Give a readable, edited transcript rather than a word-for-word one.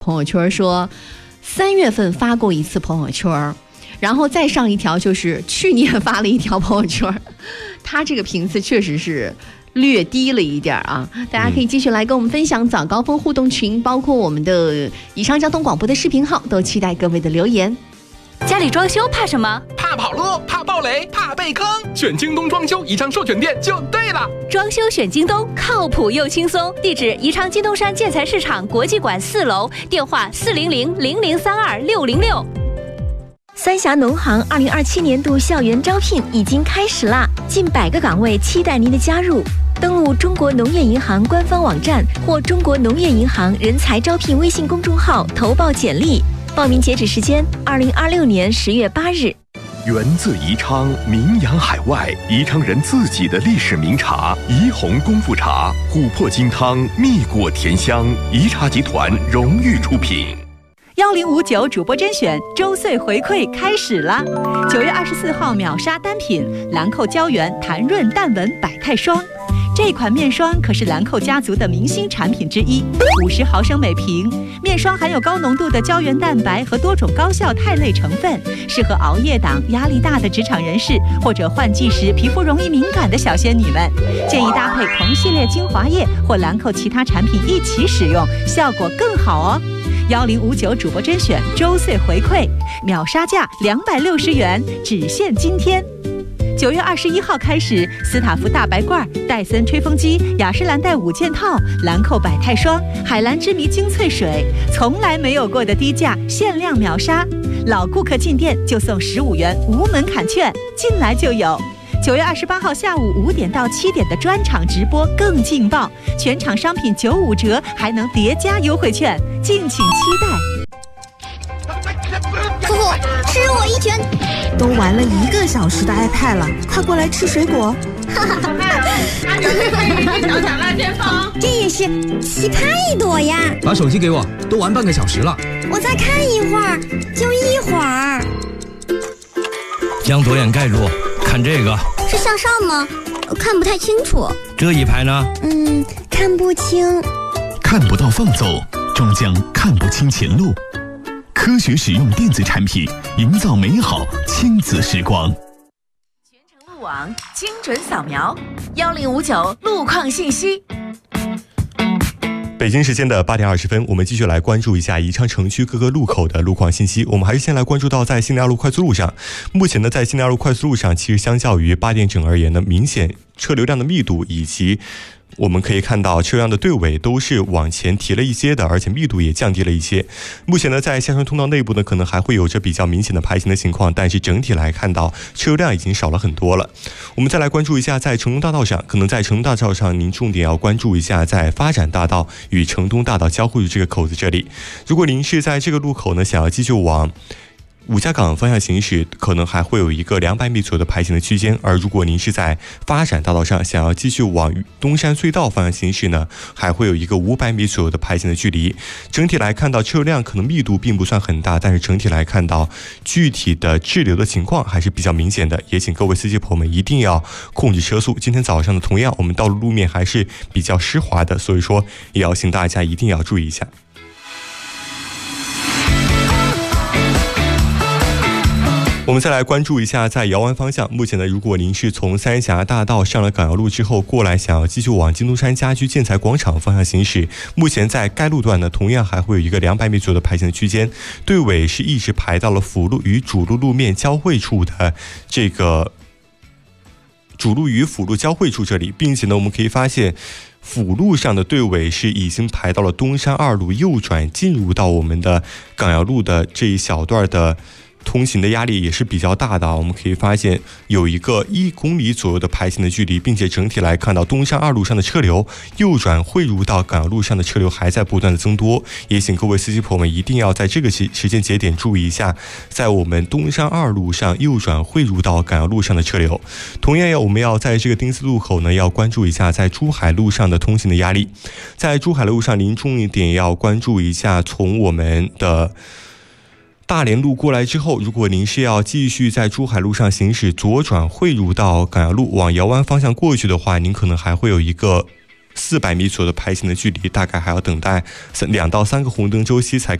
朋友圈说3月份发过一次朋友圈，然后再上一条就是去年发了一条朋友圈，他这个频次确实是略低了一点啊。大家可以继续来跟我们分享早高峰互动群，包括我们的宜昌交通广播的视频号，都期待各位的留言。 家里装修怕什么？ 怕跑路，怕暴雷，怕被坑。选京东装修宜昌授权店就对了。 装修选京东，靠谱又轻松。地址：宜昌金东山建材市场国际馆4楼，电话400-0032-606。 三峡农行2027年度校园招聘已经开始啦，近100个岗位期待您的加入。登录中国农业银行官方网站或中国农业银行人才招聘微信公众号投报简历。报名截止时间2026年10月8日。 源自宜昌，名扬海外，宜昌人自己的历史名茶宜红功夫茶，琥珀金汤，蜜果甜香，宜茶集团荣誉出品。 1059主播甄选周岁回馈开始啦！9月24号秒杀单品兰蔻胶原弹润淡纹百肽霜。这款面霜可是兰蔻家族的明星产品之一，50毫升每瓶。面霜含有高浓度的胶原蛋白和多种高效肽类成分，适合熬夜党、压力大的职场人士或者换季时皮肤容易敏感的小仙女们。建议搭配同系列精华液或兰蔻其他产品一起使用，效果更好哦。1059主播甄选周岁回馈，秒杀价260元，只限今天。9月21号开始，斯塔夫大白罐、戴森吹风机、雅诗兰黛5件套、兰蔻百肽霜、海蓝之谜精粹水，从来没有过的低价，限量秒杀。老顾客进店就送15元无门槛券，进来就有。9月28号下午5点到7点的专场直播更劲爆，全场商品95折，还能叠加优惠券，敬请期待。 叔叔，吃我一拳！ 都玩了1个小时的 iPad 了，快过来吃水果。 哈哈哈！小小辣煎包，这也是奇葩一朵呀！ 把手机给我，都玩半个小时了。 我再看一会儿，就一会儿。 将左眼盖住，看这个。 是向上吗？看不太清楚。 这一排呢？ 看不清。 看不到放走，终将看不清前路。科学使用电子产品，营造美好亲子时光。 全程路网精准扫描，1059路况信息。 北京时间的8点20分，我们继续来关注一下宜昌城区各个路口的路况信息。我们还是先来关注到在新内二路快速路上，目前呢，在新内二路快速路上，其实相较于8点整而言呢，明显车流量的密度以及我们可以看到车辆的队尾都是往前提了一些的，而且密度也降低了一些。目前呢，在下山通道内部呢，可能还会有着比较明显的排行的情况，但是整体来看到车流量已经少了很多了。我们再来关注一下在成东大道上，可能在成东大道上您重点要关注一下在发展大道与成东大道交汇的这个口子这里。如果您是在这个路口呢，想要继续往五家港方向行驶，可能还会有一个200米左右的排行的区间。而如果您是在发展大道上想要继续往东山隧道方向行驶呢，还会有一个500米左右的排行的距离。整体来看到车流量可能密度并不算很大，但是整体来看到具体的滞留的情况还是比较明显的，也请各位司机朋友们一定要控制车速。今天早上的同样我们道路路面还是比较湿滑的，所以说也要请大家一定要注意一下。我们再来关注一下在姚湾方向，目前呢，如果您是从三峡大道上了港瑶路之后过来，想要继续往金东山家居建材广场方向行驶，目前在该路段呢，同样还会有一个200米左右的排行的区间，队尾是一直排到了辅路与主路路面交汇处的这个主路与辅路交汇处这里，并且呢，我们可以发现辅路上的队尾是已经排到了东山2路右转，进入到我们的港瑶路的这一小段的通行的压力也是比较大的。我们可以发现有一个1公里左右的排行的距离，并且整体来看到东山2路上的车流右转汇入到港瑶路上的车流还在不断的增多，也请各位司机朋友们一定要在这个时间节点注意一下，在我们东山2路上右转汇入到港瑶路上的车流。同样我们要在这个丁字路口呢，要关注一下在珠海路上的通行的压力。在珠海路上您重点要关注一下，从我们的大连路过来之后，如果您是要继续在珠海路上行驶，左转汇入到港瑶路往姚湾方向过去的话，您可能还会有一个 400米左右的排行的距离，大概还要等待2到3个红灯周期才